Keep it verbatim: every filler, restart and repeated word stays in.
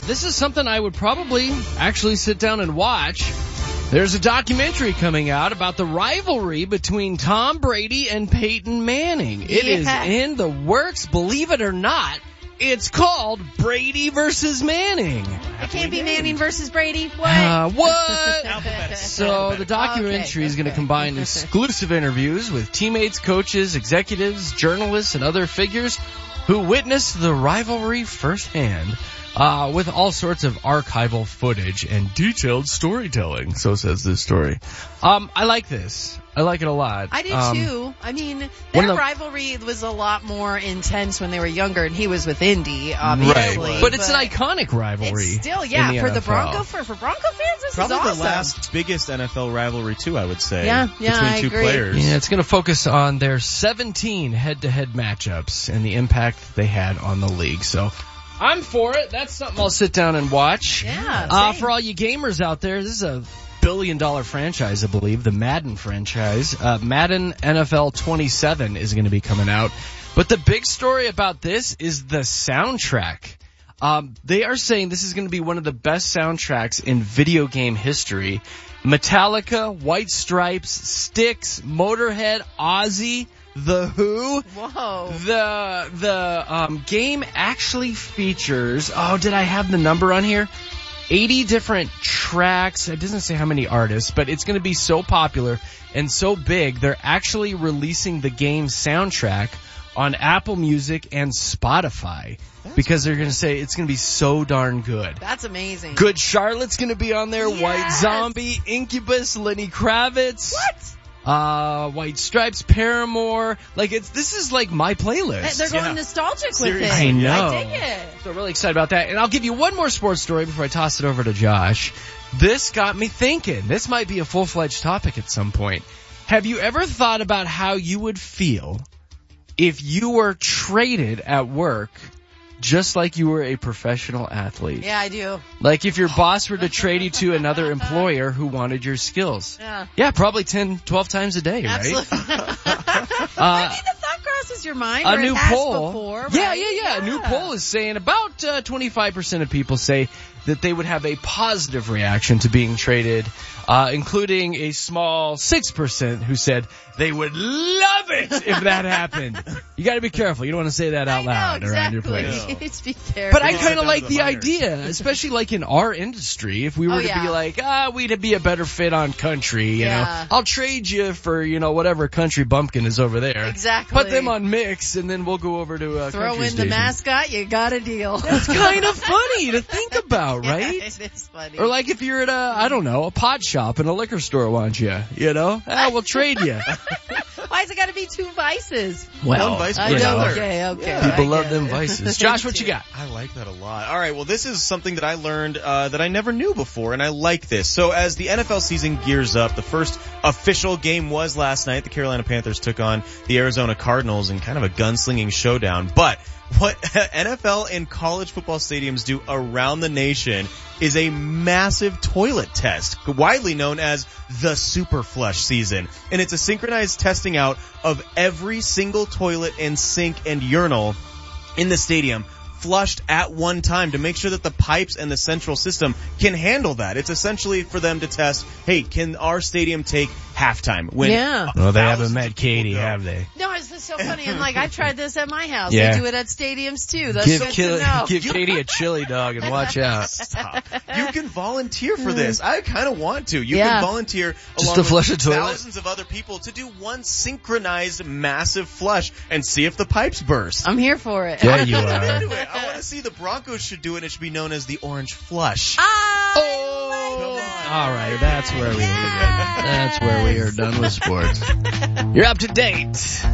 this is something I would probably actually sit down and watch. There's a documentary coming out about the rivalry between Tom Brady and Peyton Manning. It Yeah. is in the works, believe it or not. It's called Brady versus Manning. It can't be Manning versus Brady. What? Uh, what? So the documentary Okay, is going to okay. combine exclusive interviews with teammates, coaches, executives, journalists, and other figures who witnessed the rivalry firsthand, uh, with all sorts of archival footage and detailed storytelling. So says this story. Um, I like this. I like it a lot. I do Um, too. I mean, one their of the- rivalry was a lot more intense when they were younger, and he was with Indy, obviously. Right. But it's an iconic rivalry. It's still, yeah, in the for the N F L. Bronco for for Bronco fans, this Probably is awesome. the last biggest N F L rivalry, too, I would say. Yeah, yeah, Between I two agree. players. Yeah, it's going to focus on their seventeen head-to-head matchups and the impact they had on the league. So I'm for it. That's something I'll sit down and watch. Yeah, Uh, same. for all you gamers out there, this is a billion-dollar franchise, I believe, the Madden franchise. Uh, Madden N F L twenty-seven is going to be coming out. But the big story about this is the soundtrack. Um, they are saying this is going to be one of the best soundtracks in video game history. Metallica, White Stripes, Styx, Motorhead, Ozzy, The Who. Whoa. The the um, game actually features. Oh, did I have the number on here? eighty different tracks. It doesn't say how many artists, but it's going to be so popular and so big. They're actually releasing the game's soundtrack on Apple Music and Spotify because they're going to say it's going to be so darn good. That's amazing. Good Charlotte's going to be on there. Yes. White Zombie, Incubus, Lenny Kravitz. What? Uh, White Stripes, Paramore. Like, it's, this is like my playlist. They're going Yeah. nostalgic with Seriously. it. I know. I dig it. So really excited about that. And I'll give you one more sports story before I toss it over to Josh. This got me thinking. This might be a full-fledged topic at some point. Have you ever thought about how you would feel if you were traded at work just like you were a professional athlete? Yeah, I do. Like if your boss were to trade you to another employer who wanted your skills. Yeah. Yeah, probably ten, twelve times a day, right? Absolutely. Uh, I mean, the thought crosses your mind. a or new it has poll. Before, yeah, right? yeah, yeah, A new poll is saying about uh, twenty-five percent of people say that they would have a positive reaction to being traded, uh, including a small six percent who said they would love it if that happened. You got to be careful. You don't want to say that out I know, loud around your exactly. place. Just be careful. But I Sit kind of down like to the the minors. idea, especially like in our industry. If we were Oh, to yeah. be like, ah, we'd be a better fit on country, you Yeah. know, I'll trade you for, you know, whatever country bumpkin is over there. Exactly. Put them on mix, and then we'll go over to uh, Throw country in station. the mascot, you got a deal. It's kind of funny to think about, Yeah, right? it is funny. Or like if you're at a, I don't know, a pot shop and a liquor store wants you, you know? Ah, we'll trade you. Why's it got to be two vices? Well, One vice I you per know. know, other. Okay, okay. Yeah. people I love get them it. vices. Josh, what you got? I like that a lot. All right, well, this is something that I learned uh, that I never knew before, and I like this. So as the N F L season gears up, the first official game was last night. The Carolina Panthers took on the Arizona Cardinals in kind of a gunslinging showdown. But what N F L and college football stadiums do around the nation is a massive toilet test, widely known as the Super Flush season. And it's a synchronized testing out of every single toilet and sink and urinal in the stadium, flushed at one time to make sure that the pipes and the central system can handle that. It's essentially for them to test, hey, can our stadium take halftime? When Yeah. Well, they haven't thousands met of people Katie, go. have they? No, it's just so funny. And like, I've tried this at my house. Yeah. They do it at stadiums too. That's Give, good kill, to know. give Katie a chili dog and watch out. Stop. You can volunteer for this. I kind of want to. You Yeah. can volunteer Just along to with flush a toilet? thousands of other people to do one synchronized massive flush and see if the pipes burst. I'm here for it. Yeah, you I'm are. into it. I want to see the Broncos should do it. It should be known as the Orange Flush. Oh, All right, that's where we are. That's where we are done with sports. You're up to date.